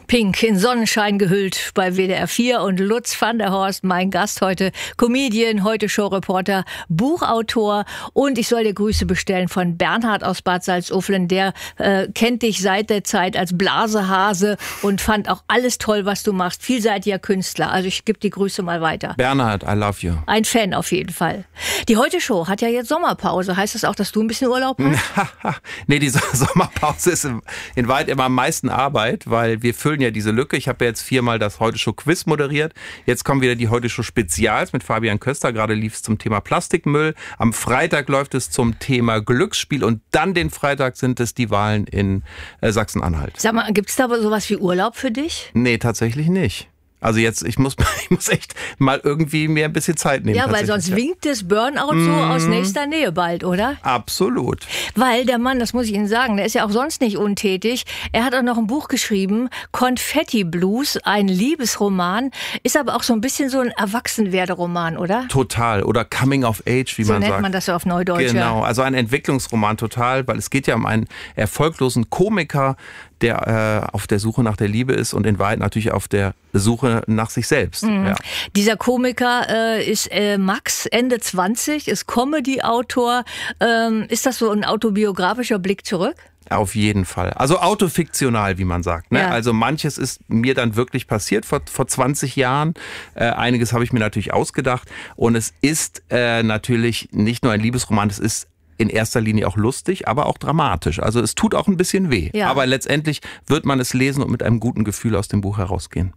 Pink in Sonnenschein gehüllt bei WDR 4 und Lutz van der Horst, mein Gast heute, Comedian, Heute-Show-Reporter, Buchautor und ich soll dir Grüße bestellen von Bernhard aus Bad Salzuflen, der kennt dich seit der Zeit als Blasehase und fand auch alles toll, was du machst, vielseitiger Künstler, also ich gebe die Grüße mal weiter. Bernhard, I love you. Ein Fan auf jeden Fall. Die Heute-Show hat ja jetzt Sommerpause, heißt das auch, dass du ein bisschen Urlaub hast? Nee, die Sommerpause ist in weit immer am meisten Arbeit, weil wir füllen ja diese Lücke. Ich habe ja jetzt 4-mal das Heute-Show-Quiz moderiert. Jetzt kommen wieder die Heute-Show-Spezials mit Fabian Köster. Gerade lief es zum Thema Plastikmüll. Am Freitag läuft es zum Thema Glücksspiel und dann den Freitag sind es die Wahlen in Sachsen-Anhalt. Sag mal, gibt es da sowas wie Urlaub für dich? Nee, tatsächlich nicht. Also jetzt, ich muss echt mal irgendwie mir ein bisschen Zeit nehmen. Ja, weil sonst winkt das Burnout so aus nächster Nähe bald, oder? Absolut. Weil der Mann, das muss ich Ihnen sagen, der ist ja auch sonst nicht untätig. Er hat auch noch ein Buch geschrieben, Konfetti Blues, ein Liebesroman. Ist aber auch so ein bisschen so ein Erwachsenwerderoman, oder? Total. Oder Coming of Age, wie man sagt. So nennt man das ja auf Neudeutsch. Genau, also ein Entwicklungsroman total, weil es geht ja um einen erfolglosen Komiker, der auf der Suche nach der Liebe ist und in Wahrheit natürlich auf der Suche nach sich selbst. Mhm. Ja. Dieser Komiker ist Max, Ende 20, ist Comedy-Autor. Ist das so ein autobiografischer Blick zurück? Auf jeden Fall. Also autofiktional, wie man sagt. Ne? Ja. Also manches ist mir dann wirklich passiert vor 20 Jahren. Einiges habe ich mir natürlich ausgedacht. Und es ist natürlich nicht nur ein Liebesroman, es ist in erster Linie auch lustig, aber auch dramatisch. Also es tut auch ein bisschen weh. Ja. Aber letztendlich wird man es lesen und mit einem guten Gefühl aus dem Buch herausgehen.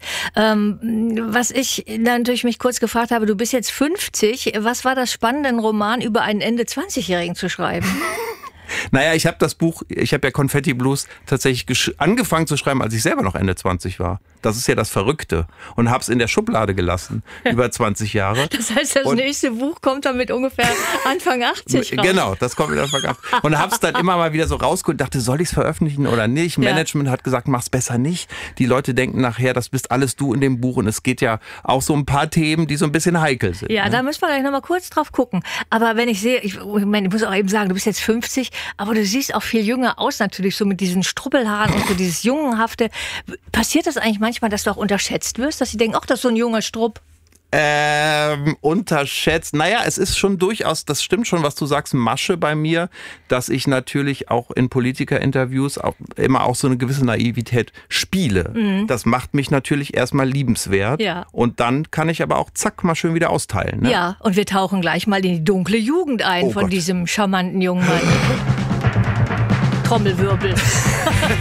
Was ich natürlich mich kurz gefragt habe, du bist jetzt 50. Was war das Spannende, einen Roman über einen Ende 20-Jährigen zu schreiben? Naja, ich habe ja Konfetti Blues tatsächlich angefangen zu schreiben, als ich selber noch Ende 20 war. Das ist ja das Verrückte. Und habe es in der Schublade gelassen, über 20 Jahre. Das heißt, das nächste Buch kommt dann mit ungefähr Anfang 80 raus. Genau, das kommt mit Anfang 80. Und habe es dann immer mal wieder so rausgeholt und dachte, soll ich es veröffentlichen oder nicht? Management hat gesagt, mach's besser nicht. Die Leute denken nachher, das bist alles du in dem Buch. Und es geht ja auch so ein paar Themen, die so ein bisschen heikel sind. Ja, da müssen wir gleich nochmal kurz drauf gucken. Aber wenn ich sehe, ich muss auch eben sagen, du bist jetzt 50, aber du siehst auch viel jünger aus natürlich, so mit diesen Struppelhaaren und so dieses Jungenhafte. Passiert das eigentlich manchmal, dass du auch unterschätzt wirst, dass sie denken, ach, das ist so ein junger Strupp? Unterschätzt. Naja, es ist schon durchaus, das stimmt schon, was du sagst, Masche bei mir, dass ich natürlich auch in Politikerinterviews immer auch so eine gewisse Naivität spiele. Mhm. Das macht mich natürlich erstmal liebenswert. Ja. Und dann kann ich aber auch zack mal schön wieder austeilen. Ne? Ja, und wir tauchen gleich mal in die dunkle Jugend ein von diesem charmanten jungen Mann. Trommelwirbel.